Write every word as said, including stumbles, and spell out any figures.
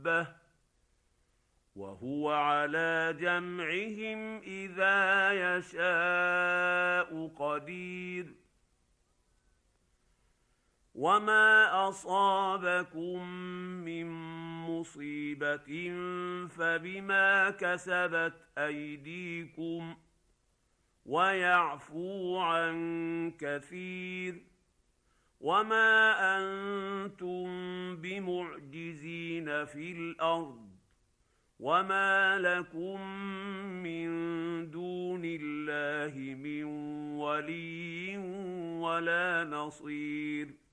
ربه وهو على جمعهم اذا يشاء قدير. وما اصابكم من مصيبه فبما كسبت ايديكم ويعفو عن كثير. وما انتم بمعجزين في الارض وما لكم من دون الله من ولي ولا نصير.